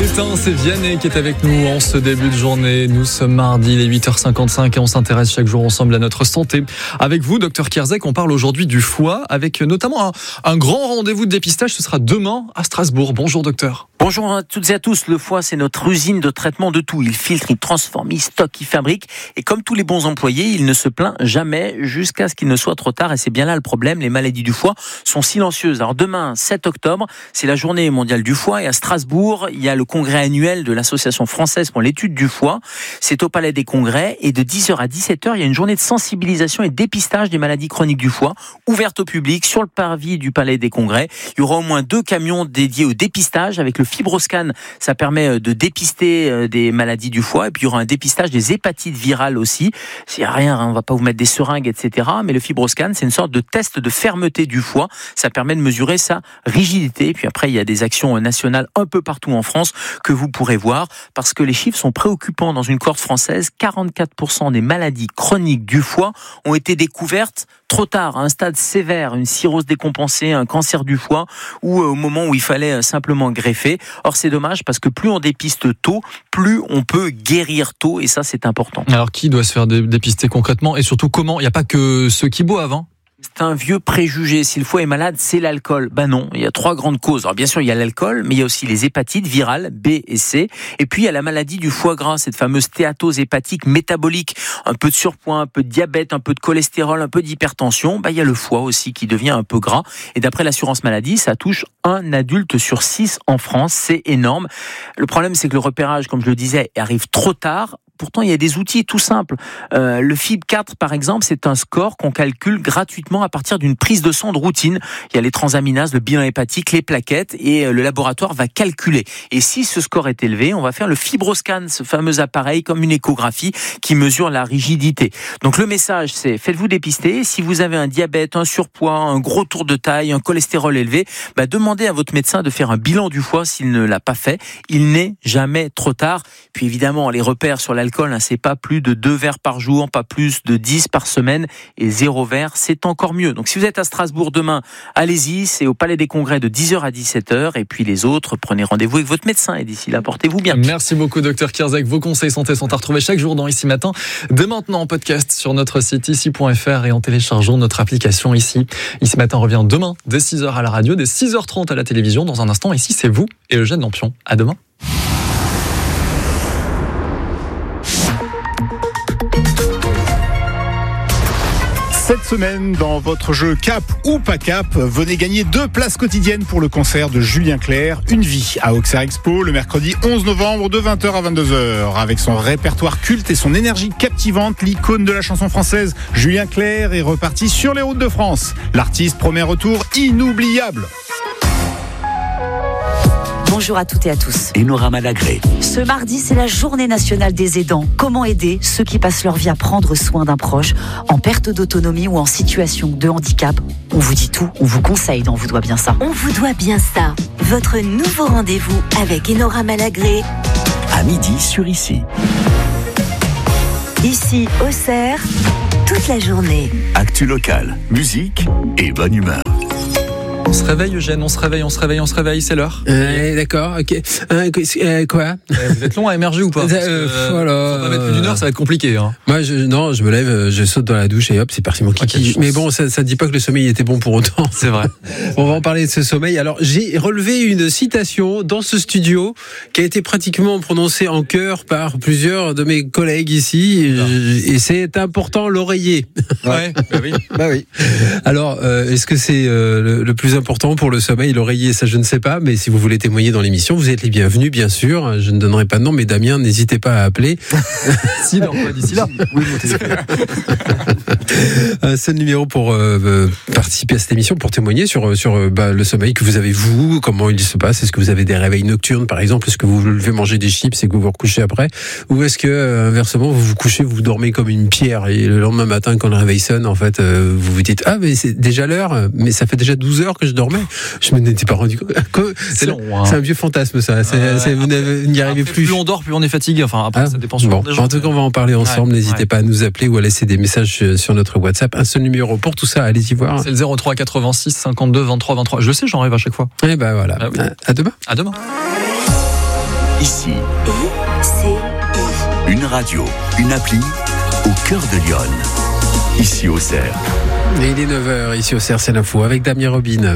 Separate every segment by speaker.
Speaker 1: matin, c'est Vianney qui est avec nous en ce début de journée. Nous sommes mardi, il est 8h55 et on s'intéresse chaque jour ensemble à notre santé. Avec vous, Dr Kierzek, on parle aujourd'hui du foie avec notamment un grand rendez-vous de dépistage. Ce sera demain à Strasbourg. Bonjour docteur.
Speaker 2: Bonjour à toutes et à tous. Le foie, c'est notre usine de traitement de tout. Il filtre, il transforme, il stocke, il fabrique. Et comme tous les bons employés, il ne se plaint jamais jusqu'à ce qu'il ne soit trop tard. Et c'est bien là le problème. Les maladies du foie sont silencieuses. Alors demain, 7 octobre, c'est la journée mondiale du foie. Et à Strasbourg, il y a le congrès annuel de l'Association française pour l'étude du foie. C'est au Palais des Congrès. Et de 10h à 17h, il y a une journée de sensibilisation et de dépistage des maladies chroniques du foie, ouverte au public sur le parvis du Palais des Congrès. Il y aura au moins 2 camions dédiés au dépistage avec le FibroScan. Ça permet de dépister des maladies du foie. Et puis il y aura un dépistage des hépatites virales aussi. S'il n'y a rien, on ne va pas vous mettre des seringues, etc. Mais le FibroScan, c'est une sorte de test de fermeté du foie. Ça permet de mesurer sa rigidité. Et puis après, il y a des actions nationales un peu partout en France que vous pourrez voir, parce que les chiffres sont préoccupants dans une cohorte française. 44% des maladies chroniques du foie ont été découvertes trop tard, à un stade sévère, une cirrhose décompensée, un cancer du foie, ou au moment où il fallait simplement greffer. Or, c'est dommage parce que plus on dépiste tôt, plus on peut guérir tôt, et ça, c'est important.
Speaker 1: Alors, qui doit se faire dépister concrètement, et surtout comment? Il n'y a pas que ceux qui boivent, hein?
Speaker 2: C'est un vieux préjugé. Si le foie est malade, c'est l'alcool. Ben non, il y a 3 grandes causes. Alors bien sûr, il y a l'alcool, mais il y a aussi les hépatites virales, B et C. Et puis il y a la maladie du foie gras, cette fameuse stéatose hépatique métabolique. Un peu de surpoids, un peu de diabète, un peu de cholestérol, un peu d'hypertension. Ben, il y a le foie aussi qui devient un peu gras. Et d'après l'assurance maladie, ça touche 1 adulte sur 6 en France. C'est énorme. Le problème, c'est que le repérage, comme je le disais, arrive trop tard. Pourtant, il y a des outils tout simples. Le FIB4, par exemple, c'est un score qu'on calcule gratuitement à partir d'une prise de sang de routine. Il y a les transaminases, le bilan hépatique, les plaquettes, et le laboratoire va calculer. Et si ce score est élevé, on va faire le FibroScan, ce fameux appareil comme une échographie qui mesure la rigidité. Donc le message, c'est faites-vous dépister. Si vous avez un diabète, un surpoids, un gros tour de taille, un cholestérol élevé, demandez à votre médecin de faire un bilan du foie s'il ne l'a pas fait. Il n'est jamais trop tard. Puis évidemment, les repères sur l'alcool, c'est pas plus de 2 verres par jour, pas plus de 10 par semaine, et 0 verre, c'est encore mieux. Donc si vous êtes à Strasbourg demain, allez-y, c'est au Palais des Congrès de 10h à 17h, et puis les autres, prenez rendez-vous avec votre médecin, et d'ici là, portez-vous bien.
Speaker 1: Merci beaucoup Dr Kierzek. Vos conseils santé sont à retrouver chaque jour dans Ici Matin, dès maintenant en podcast sur notre site ici.fr et en téléchargeant notre application Ici. Ici Matin revient demain dès 6h à la radio, dès 6h30 à la télévision. Dans un instant, Ici c'est vous et Eugène Lampion. À demain.
Speaker 3: Cette semaine, dans votre jeu Cap ou pas Cap, venez gagner 2 places quotidiennes pour le concert de Julien Clerc, Une vie, à Auxerre Expo, le mercredi 11 novembre de 20h à 22h. Avec son répertoire culte et son énergie captivante, l'icône de la chanson française, Julien Clerc, est reparti sur les routes de France. L'artiste promet un retour inoubliable.
Speaker 4: Bonjour à toutes et à tous.
Speaker 5: Enora Malagré.
Speaker 4: Ce mardi, c'est la journée nationale des aidants. Comment aider ceux qui passent leur vie à prendre soin d'un proche en perte d'autonomie ou en situation de handicap? On vous dit tout, on vous conseille dans On vous doit bien ça.
Speaker 6: On vous doit bien ça. Votre nouveau rendez-vous avec Enora Malagré.
Speaker 5: À midi sur Ici.
Speaker 6: Ici, Auxerre, toute la journée.
Speaker 5: Actu locale, musique et bonne humeur.
Speaker 1: On se réveille Eugène, on se réveille, c'est l'heure.
Speaker 7: D'accord, ok. Quoi?
Speaker 1: Vous êtes long à émerger ou pas?
Speaker 7: Voilà.
Speaker 1: Faut pas mettre plus d'une heure, ça va être compliqué. Hein.
Speaker 7: Moi, je me lève, je saute dans la douche et hop, c'est parti mon kiki. Mais bon, ça dit pas que le sommeil était bon pour autant.
Speaker 1: C'est vrai.
Speaker 7: On va en parler de ce sommeil. Alors, j'ai relevé une citation dans ce studio qui a été pratiquement prononcée en chœur par plusieurs de mes collègues ici. Et c'est important, l'oreiller.
Speaker 1: Ouais, bah oui.
Speaker 7: Alors, est-ce que c'est le plus important pour le sommeil, l'oreiller? Ça, je ne sais pas, mais si vous voulez témoigner dans l'émission, vous êtes les bienvenus, bien sûr. Je ne donnerai pas de nom, mais Damien, n'hésitez pas à appeler.
Speaker 1: Si, non, pas d'ici là. Oui, mon téléphone.
Speaker 7: Un seul numéro pour participer à cette émission, pour témoigner sur le sommeil que vous avez, vous, comment il se passe. Est-ce que vous avez des réveils nocturnes, par exemple? Est-ce que vous levez manger des chips et que vous vous recouchez après? Ou est-ce que, inversement, vous vous couchez, vous dormez comme une pierre et le lendemain matin, quand le réveil sonne, en fait, vous vous dites, ah, mais c'est déjà l'heure, mais ça fait déjà 12 heures que je dormais. Je me n'étais pas rendu compte.
Speaker 1: C'est long. Hein.
Speaker 7: C'est un vieux fantasme, ça. Vous n'y arrivez plus.
Speaker 1: Plus on dort, plus on est fatigué. Enfin, après, ça dépend souvent des gens.
Speaker 7: En tout cas, on va en parler ensemble. N'hésitez pas à nous appeler ou à laisser des messages sur notre WhatsApp. Un seul numéro pour tout ça. Allez-y voir.
Speaker 1: C'est le 03 86 52 23 23. Je le sais, j'en rêve à chaque fois.
Speaker 7: Et ben voilà.
Speaker 1: Ah oui.
Speaker 7: À demain.
Speaker 1: À demain.
Speaker 5: Ici.
Speaker 6: ICI.
Speaker 5: Une radio, une appli au cœur de Lyon. Ici au Cerf.
Speaker 7: Et il est 9h, ici au Cerf, c'est l'info avec Damien Robin.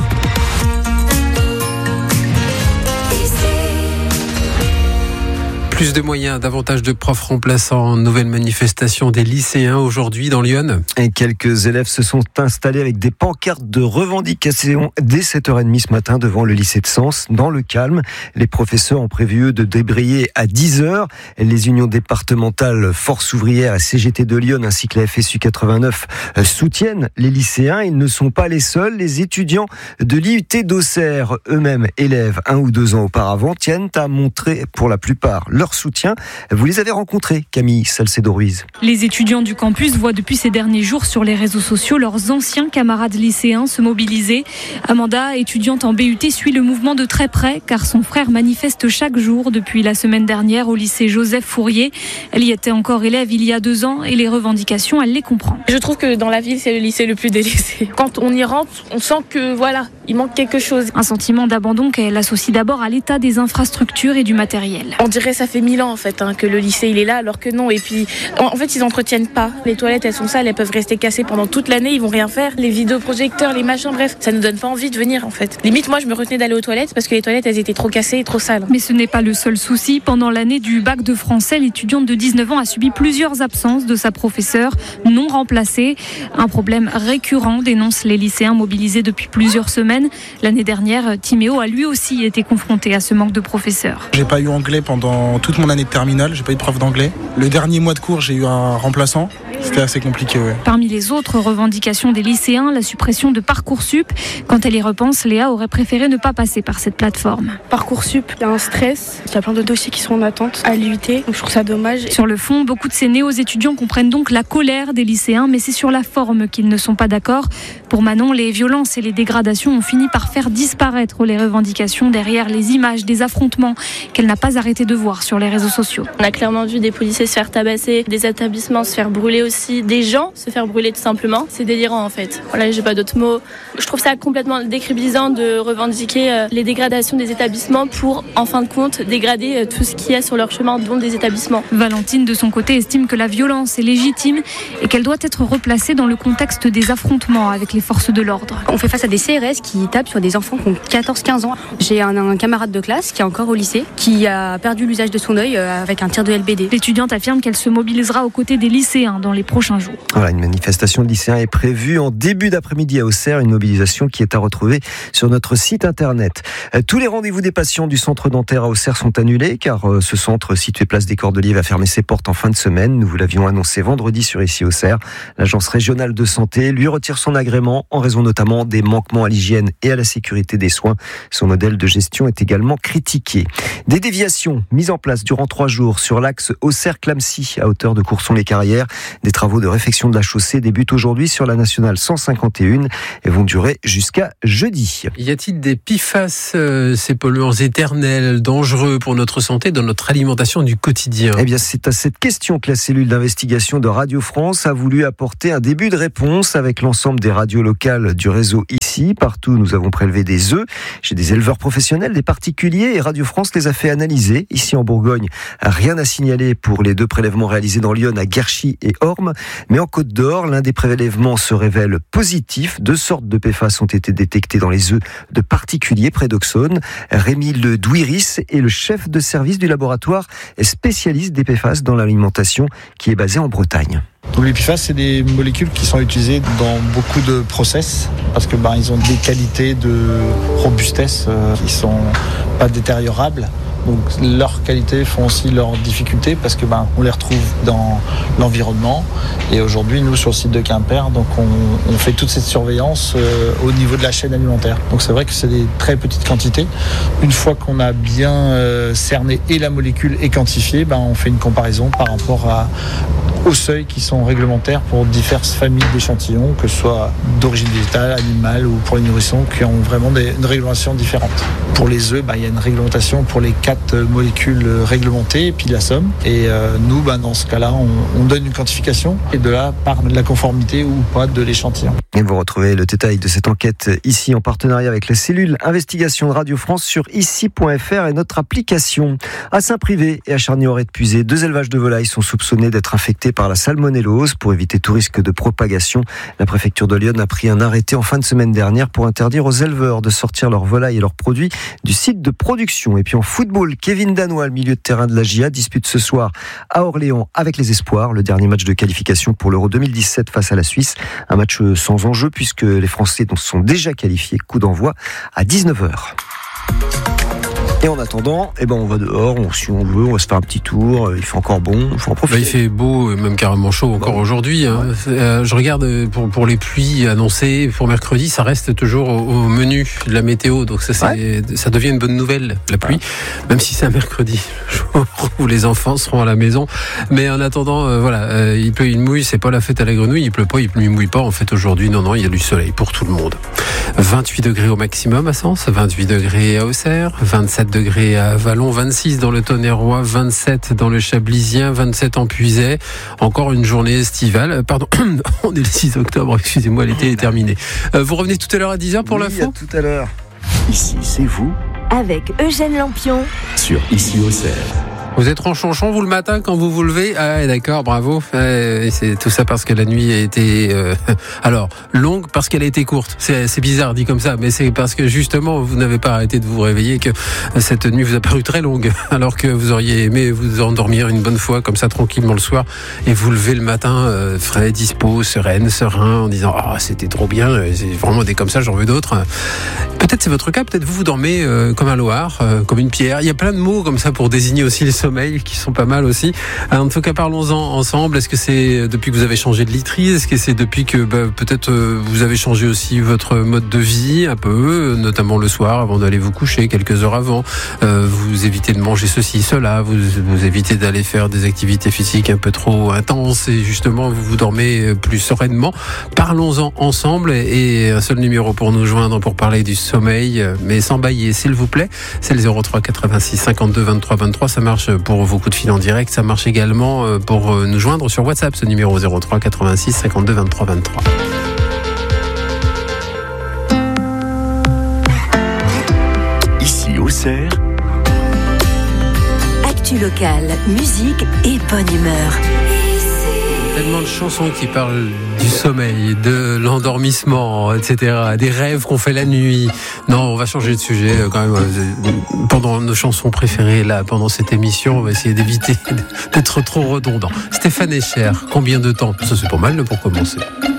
Speaker 7: Plus de moyens, davantage de profs remplaçants. Nouvelle manifestation des lycéens aujourd'hui dans Lyon.
Speaker 8: Et quelques élèves se sont installés avec des pancartes de revendication dès 7h30 ce matin devant le lycée de Sens. Dans le calme, les professeurs ont prévu eux de débrayer à 10h. Les unions départementales Force ouvrière et CGT de Lyon ainsi que la FSU 89 soutiennent les lycéens. Ils ne sont pas les seuls. Les étudiants de l'IUT d'Auxerre, eux-mêmes élèves 1 ou 2 ans auparavant, tiennent à montrer pour la plupart leur soutien. Vous les avez rencontrés, Camille Salcedo-Ruiz.
Speaker 9: Les étudiants du campus voient depuis ces derniers jours sur les réseaux sociaux leurs anciens camarades lycéens se mobiliser. Amanda, étudiante en BUT, suit le mouvement de très près car son frère manifeste chaque jour depuis la semaine dernière au lycée Joseph Fourier. Elle y était encore élève il y a 2 ans et les revendications, elle les comprend.
Speaker 10: Je trouve que dans la ville, c'est le lycée le plus délaissé. Quand on y rentre, on sent que voilà, il manque quelque chose.
Speaker 9: Un sentiment d'abandon qu'elle associe d'abord à l'état des infrastructures et du matériel.
Speaker 10: On dirait ça fait 1000 ans en fait que le lycée il est là alors que non. Et puis en fait ils entretiennent pas. Les toilettes elles sont sales, elles peuvent rester cassées pendant toute l'année, ils vont rien faire. Les vidéoprojecteurs, les machins, bref, ça ne donne pas envie de venir en fait. Limite moi je me retenais d'aller aux toilettes parce que les toilettes elles étaient trop cassées et trop sales.
Speaker 9: Mais ce n'est pas le seul souci. Pendant l'année du bac de français, l'étudiante de 19 ans a subi plusieurs absences de sa professeure non remplacée. Un problème récurrent, dénoncent les lycéens mobilisés depuis plusieurs semaines. L'année dernière, Timéo a lui aussi été confronté à ce manque de professeurs.
Speaker 11: J'ai pas eu anglais pendant toute mon année de terminale, j'ai pas eu de prof d'anglais. Le dernier mois de cours, j'ai eu un remplaçant. C'était assez compliqué, ouais.
Speaker 9: Parmi les autres revendications des lycéens, la suppression de Parcoursup. Quand elle y repense, Léa aurait préféré ne pas passer par cette plateforme.
Speaker 10: Parcoursup, il y a un stress, il y a plein de dossiers qui sont en attente à l'IUT, donc je trouve ça dommage.
Speaker 9: Sur le fond, beaucoup de ces néo-étudiants comprennent donc la colère des lycéens, mais c'est sur la forme qu'ils ne sont pas d'accord. Pour Manon, les violences et les dégradations ont fini par faire disparaître les revendications derrière les images des affrontements qu'elle n'a pas arrêté de voir sur les réseaux sociaux.
Speaker 10: On a clairement vu des policiers se faire tabasser, des établissements se faire brûler aussi, des gens se faire brûler tout simplement. C'est délirant en fait. Voilà, j'ai pas d'autres mots. Je trouve ça complètement décrédibilisant de revendiquer les dégradations des établissements pour, en fin de compte, dégrader tout ce qu'il y a sur leur chemin, dont des établissements.
Speaker 9: Valentine, de son côté, estime que la violence est légitime et qu'elle doit être replacée dans le contexte des affrontements avec les forces de l'ordre.
Speaker 12: On fait face à des CRS qui tapent sur des enfants qui ont 14-15 ans. J'ai un camarade de classe qui est encore au lycée, qui a perdu l'usage de son œil avec un tir de LBD.
Speaker 9: L'étudiante affirme qu'elle se mobilisera aux côtés des lycéens dans les prochains jours.
Speaker 8: Voilà, une manifestation de lycéens est prévue en début d'après-midi à Auxerre, une mobilisation qui est à retrouver sur notre site internet. Tous les rendez-vous des patients du centre dentaire à Auxerre sont annulés car ce centre situé place des Cordeliers va fermer ses portes en fin de semaine. Nous vous l'avions annoncé vendredi sur Ici Auxerre. L'agence régionale de santé lui retire son agrément en raison notamment des manquements à l'hygiène et à la sécurité des soins. Son modèle de gestion est également critiqué. Des déviations mises en place durant 3 jours sur l'axe Auxerre-Clamecy à hauteur de Courson-les-Carrières. Des travaux de réfection de la chaussée débutent aujourd'hui sur la nationale 151 et vont durer jusqu'à jeudi.
Speaker 7: Y a-t-il des PFAS, ces polluants éternels, dangereux pour notre santé, dans notre alimentation du quotidien ?
Speaker 8: Eh bien, c'est à cette question que la cellule d'investigation de Radio France a voulu apporter un début de réponse avec l'ensemble des radios locales du réseau ici. Partout, nous avons prélevé des œufs chez des éleveurs professionnels, des particuliers, et Radio France les a fait analyser. Ici en Bourgogne, rien à signaler pour les 2 prélèvements réalisés dans Lyon à Guerchy et Orme. Mais en Côte d'Or, l'un des prélèvements se révèle positif. 2 sortes de PFAS ont été détectées dans les œufs de particuliers près d'Auxonne. Rémi Le Douiris est le chef de service du laboratoire spécialiste des PFAS dans l'alimentation qui est basé en Bretagne.
Speaker 11: Donc les PFAS, c'est des molécules qui sont utilisées dans beaucoup de process parce que ils ont des qualités de robustesse qui sont pas détériorables. Donc leurs qualités font aussi leurs difficultés parce que on les retrouve dans l'environnement. Et aujourd'hui, nous sur le site de Quimper, donc on fait toute cette surveillance au niveau de la chaîne alimentaire. Donc c'est vrai que c'est des très petites quantités. Une fois qu'on a bien cerné et la molécule et quantifié, on fait une comparaison par rapport aux seuils qui sont réglementaires pour diverses familles d'échantillons, que ce soit d'origine végétale, animale ou pour les nourrissons, qui ont vraiment une réglementation différente. Pour les œufs, il y a une réglementation pour les 4 molécules réglementées et puis la somme. Et nous, dans ce cas-là, on donne une quantification et de là part la conformité ou pas de l'échantillon.
Speaker 8: Et vous retrouvez le détail de cette enquête ici en partenariat avec la cellule investigation de Radio France sur ici.fr et notre application. À Saint-Privé et à Charny-Auret-de-Puisé, 2 élevages de volailles sont soupçonnés d'être infectés par la salmonellose. Pour éviter tout risque de propagation, la préfecture de Lyon a pris un arrêté en fin de semaine dernière pour interdire aux éleveurs de sortir leurs volailles et leurs produits du site de production. Et puis en football, Kevin Danois, le milieu de terrain de la GIA, dispute ce soir à Orléans avec les Espoirs, le dernier match de qualification pour l'Euro 2017 face à la Suisse. Un match sans enjeu puisque les Français sont déjà qualifiés. Coup d'envoi à 19h. Et en attendant, on va dehors, si on veut, on va se faire un petit tour. Il fait encore bon, il faut en profiter.
Speaker 7: Il fait beau, même carrément chaud encore aujourd'hui. Hein. Je regarde pour les pluies annoncées pour mercredi, ça reste toujours au menu de la météo. Donc ça devient une bonne nouvelle, la pluie, même si c'est un mercredi où les enfants seront à la maison. Mais en attendant, il pleut, il mouille, c'est pas la fête à la grenouille. Il pleut pas, il mouille pas. En fait, aujourd'hui, non, il y a du soleil pour tout le monde. 28 degrés au maximum à Sens, 28 degrés à Auxerre, 27 degrés à Vallon, 26 dans le Tonnerrois, 27 dans le Chablisien, 27 en Puisaye. Encore une journée estivale. Pardon, on est le 6 octobre, excusez-moi, l'été est terminé. Vous revenez tout à l'heure à 10h pour l'info ?
Speaker 8: À tout à l'heure.
Speaker 5: Ici, c'est vous
Speaker 6: Avec Eugène Lampion
Speaker 5: sur Ici Auxerre.
Speaker 7: Vous êtes ronchonchon, vous, le matin, quand vous vous levez? Ah, d'accord, bravo. C'est tout ça parce que la nuit a été... longue parce qu'elle a été courte. C'est bizarre dit comme ça, mais c'est parce que justement, vous n'avez pas arrêté de vous réveiller que cette nuit vous a paru très longue, alors que vous auriez aimé vous endormir une bonne fois, comme ça, tranquillement le soir, et vous levez le matin frais, dispo, serein, en disant « Ah, c'était trop bien, c'est vraiment des comme ça, j'en veux d'autres. » Peut-être c'est votre cas, peut-être vous dormez comme un loir, comme une pierre. Il y a plein de mots comme ça pour désigner aussi le sommeil qui sont pas mal aussi. En tout cas, parlons-en ensemble. Est-ce que c'est depuis que vous avez changé de literie? Est-ce que c'est depuis que peut-être vous avez changé aussi votre mode de vie un peu, notamment le soir avant d'aller vous coucher, quelques heures avant? Vous évitez de manger ceci, cela, vous évitez d'aller faire des activités physiques un peu trop intenses et justement vous dormez plus sereinement. Parlons-en ensemble et un seul numéro pour nous joindre pour parler du sommeil, mais sans bailler s'il vous plaît, c'est le 03 86 52 23 23. Ça marche pour vos coups de fil en direct, ça marche également pour nous joindre sur WhatsApp, ce numéro 03 86 52 23 23.
Speaker 5: Ici Auxerre,
Speaker 6: actu locale, musique et bonne humeur.
Speaker 7: Tellement de chansons qui parlent du sommeil, de l'endormissement, etc., des rêves qu'on fait la nuit. Non, on va changer de sujet quand même. Pendant nos chansons préférées, là, pendant cette émission, on va essayer d'éviter d'être trop redondant. Stéphane Echer, combien de temps? Ça, c'est pas mal pour commencer.